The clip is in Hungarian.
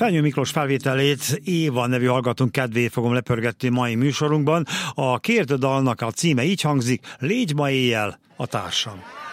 Fenyő Miklós felvételét Éva nevű hallgatónk kedvéért fogom lepörgetni mai műsorunkban. A kért dalnak a címe így hangzik: Légy ma éjjel a társam.